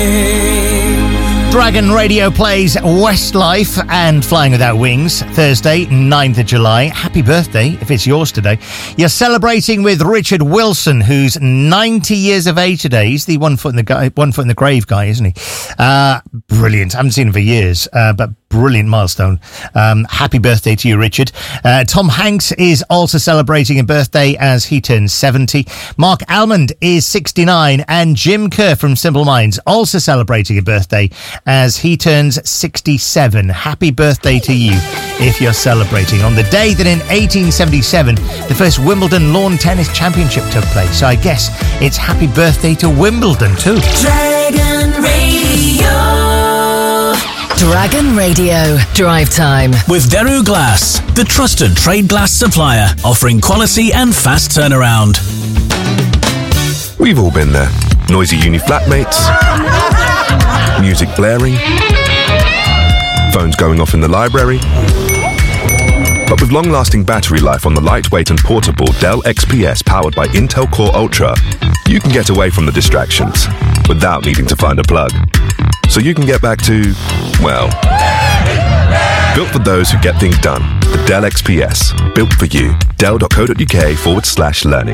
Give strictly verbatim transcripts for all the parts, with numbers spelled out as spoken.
Dragon Radio plays Westlife and Flying Without Wings, Thursday, ninth of July. Happy birthday, if it's yours today. You're celebrating with Richard Wilson, who's ninety years of age today. He's the one foot in the guy, one foot in the grave guy, isn't he? Uh, brilliant. I haven't seen him for years, uh, but brilliant milestone. Um, happy birthday to you, Richard. Uh, Tom Hanks is also celebrating a birthday as he turns seventy. Mark Almond is sixty-nine, and Jim Kerr from Simple Minds also celebrating a birthday as he turns sixty-seven. Happy birthday to you if you're celebrating on the day that in eighteen seventy-seven the first Wimbledon Lawn Tennis Championship took place. So I guess it's happy birthday to Wimbledon too. Dragon Radio. Dragon Radio Drive Time with Deru Glass, the trusted trade glass supplier, offering quality and fast turnaround. We've all been there. Noisy uni flatmates, music blaring, phones going off in the library. But with long-lasting battery life on the lightweight and portable Dell X P S powered by Intel Core Ultra, you can get away from the distractions without needing to find a plug. So you can get back to, well, built for those who get things done. The Dell X P S, built for you. Dell.co.uk forward slash learning.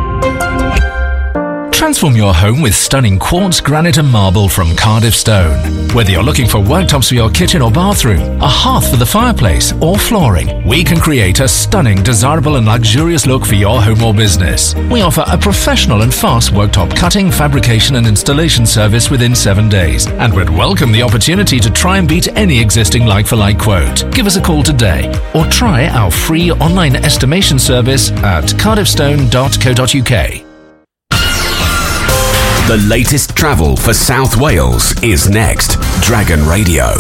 Transform your home with stunning quartz, granite and marble from Cardiff Stone. Whether you're looking for worktops for your kitchen or bathroom, a hearth for the fireplace or flooring, we can create a stunning, desirable and luxurious look for your home or business. We offer a professional and fast worktop cutting, fabrication and installation service within seven days and would welcome the opportunity to try and beat any existing like-for-like quote. Give us a call today or try our free online estimation service at cardiff stone dot co dot uk. The latest travel for South Wales is next. Dragon Radio.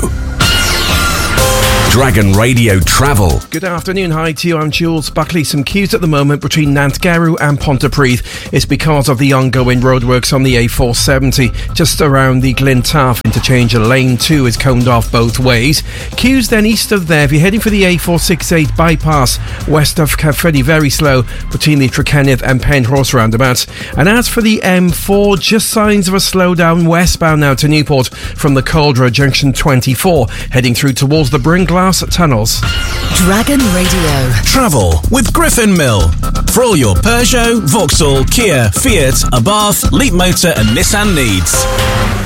Dragon Radio Travel. Good afternoon, hi to you, I'm Jules Buckley. Some queues at the moment between Nantgarw and Pontypridd. It's because of the ongoing roadworks on the A four seventy, just around the Glyntaff interchange. Lane two is coned off both ways. Queues then east of there, if you're heading for the A four sixty-eight bypass, west of Caerphilly, very slow between the Trekennydd and Penrhos roundabouts. And as for the M four, just signs of a slowdown westbound now to Newport from the Caldra Junction twenty-four, heading through towards the Bringlass tunnels. Dragon Radio. Travel with Griffin Mill. For all your Peugeot, Vauxhall, Kia, Fiat, Abarth, Leapmotor and Nissan needs.